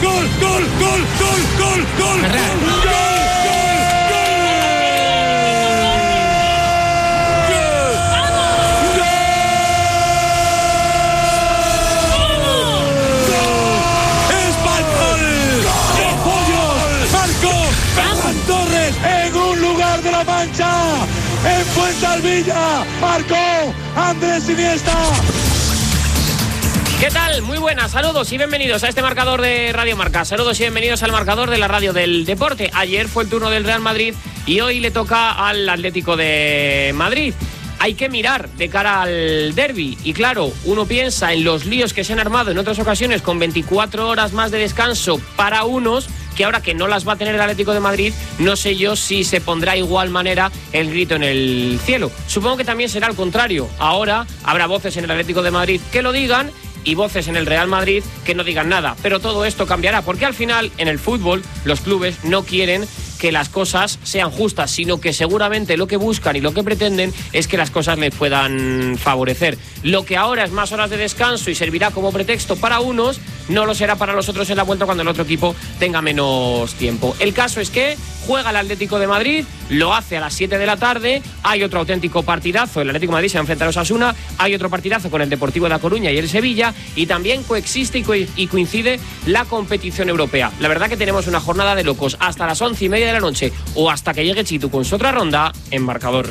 gol, gol, gol, gol, gol, gol, gol. En un lugar de la Mancha, en Fuensalvilla, marcó Andrés Iniesta. ¿Qué tal? Muy buenas, saludos y bienvenidos a este marcador de Radio Marca. Saludos y bienvenidos al marcador de la radio del deporte. Ayer fue el turno del Real Madrid y hoy le toca al Atlético de Madrid. Hay que mirar de cara al derbi y claro, uno piensa en los líos que se han armado en otras ocasiones con 24 horas más de descanso para unos, que ahora que no las va a tener el Atlético de Madrid, no sé yo si se pondrá igual manera el grito en el cielo. Supongo que también será al contrario. Ahora habrá voces en el Atlético de Madrid que lo digan y voces en el Real Madrid que no digan nada. Pero todo esto cambiará porque al final en el fútbol los clubes no quieren que las cosas sean justas, sino que seguramente lo que buscan y lo que pretenden es que las cosas les puedan favorecer. Lo que ahora es más horas de descanso y servirá como pretexto para unos, no lo será para los otros en la vuelta cuando el otro equipo tenga menos tiempo. El caso es que juega el Atlético de Madrid, lo hace a las 7 de la tarde, hay otro auténtico partidazo, el Atlético de Madrid se va a enfrentar a Osasuna, hay otro partidazo con el Deportivo de La Coruña y el Sevilla, y también coexiste y coincide la competición europea. La verdad que tenemos una jornada de locos hasta las 11:30 de la noche o hasta que llegue Chitu con su otra ronda en marcador.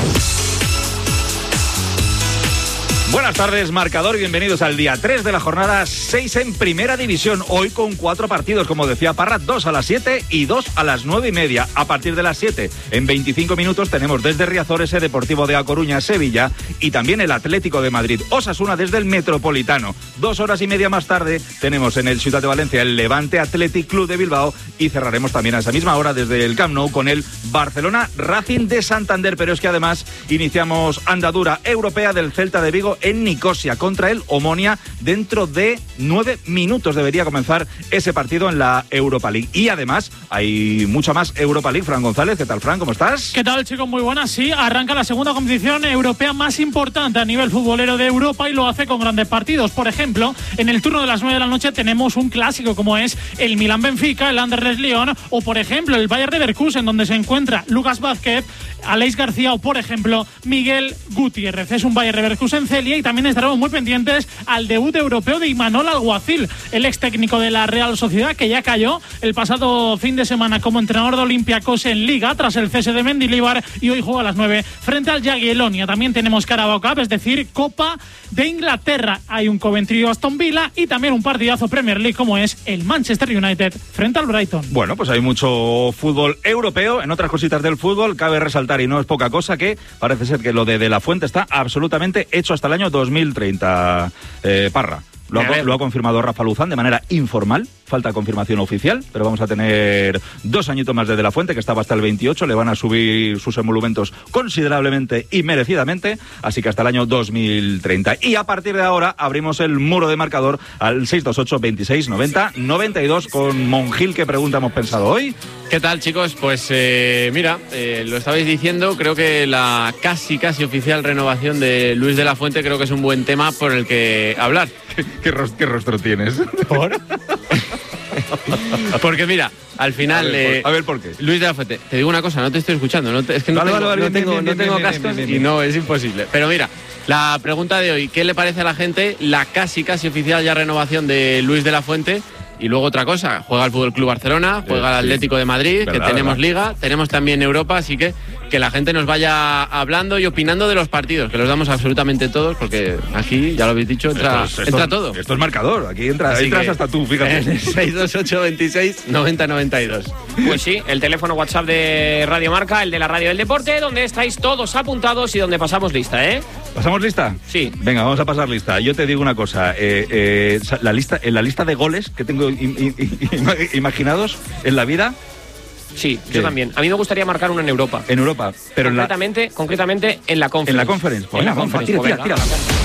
Buenas tardes, marcador, bienvenidos al día 3 de la jornada 6 en Primera División. Hoy con 4 partidos, como decía Parra, 2 a las 7 y 2 a las 9:30. A partir de las 7, en 25 minutos, tenemos desde Riazor ese Deportivo de A Coruña, Sevilla, y también el Atlético de Madrid, Osasuna desde el Metropolitano. 2 horas y media más tarde tenemos en el Ciudad de Valencia el Levante Athletic Club de Bilbao y cerraremos también a esa misma hora desde el Camp Nou con el Barcelona Racing de Santander. Pero es que además iniciamos andadura europea del Celta de Vigo en Nicosia contra el Omonia. Dentro de 9 minutos debería comenzar ese partido en la Europa League. Y además hay mucha más Europa League. Fran González, ¿qué tal, Fran? ¿Cómo estás? ¿Qué tal, chicos? Muy buenas. Sí, arranca la segunda competición europea más importante a nivel futbolero de Europa y lo hace con grandes partidos. Por ejemplo, en el turno de las 9 de la noche tenemos un clásico como es el Milán-Benfica, el Anderlecht Lyon o, por ejemplo, el Bayer Leverkusen, donde se encuentra Lucas Vázquez, Aleix García o, por ejemplo, Miguel Gutiérrez. Es un Bayer Leverkusen Celia y también estaremos muy pendientes al debut europeo de Imanol Alguacil, el ex técnico de la Real Sociedad, que ya cayó el pasado fin de semana como entrenador de Olympiacos en Liga tras el cese de Mendilibar y hoy juega a las 9 frente al Jagiellonia. También tenemos Carabao Cup, es decir, Copa de Inglaterra. Hay un Coventry Aston Villa y también un partidazo Premier League como es el Manchester United frente al Brighton. Bueno, pues hay mucho fútbol europeo. En otras cositas del fútbol cabe resaltar, y no es poca cosa, que parece ser que lo de La Fuente está absolutamente hecho hasta el año 2030. Parra. Lo ha confirmado Rafa Luzán de manera informal, falta confirmación oficial, pero vamos a tener 2 añitos más de La Fuente, que estaba hasta el 28, le van a subir sus emolumentos considerablemente y merecidamente, así que hasta el año 2030. Y a partir de ahora abrimos el muro de marcador al 628 26 90 92 con Monjil. ¿Qué pregunta hemos pensado hoy? ¿Qué tal, chicos? Pues mira, lo estabais diciendo, creo que la casi oficial renovación de Luis de la Fuente creo que es un buen tema por el que hablar. ¿Qué rostro tienes? ¿Por? Porque mira, al final... A ver, ¿por qué? Luis de la Fuente, te digo una cosa, no te estoy escuchando, es que no tengo cascos y no, es imposible. Pero mira, la pregunta de hoy, ¿qué le parece a la gente la casi oficial ya renovación de Luis de la Fuente? Y luego otra cosa, juega el Fútbol Club Barcelona, juega el Atlético de Madrid, verdad, que tenemos Liga, tenemos también Europa, así que la gente nos vaya hablando y opinando de los partidos, que los damos absolutamente todos, porque aquí, ya lo habéis dicho, entra todo. Esto es marcador, aquí entras hasta tú, fíjate. 628 26 90 92. Pues sí, el teléfono WhatsApp de Radio Marca, el de la Radio del Deporte, donde estáis todos apuntados y donde pasamos lista, ¿eh? ¿Pasamos lista? Sí. Venga, vamos a pasar lista. Yo te digo una cosa, en la lista de goles que tengo imaginados en la vida. Sí, yo también. A mí me gustaría marcar uno en Europa. En Europa, pero concretamente en la Conference. En la Conference. Pues en la Conference. Tira.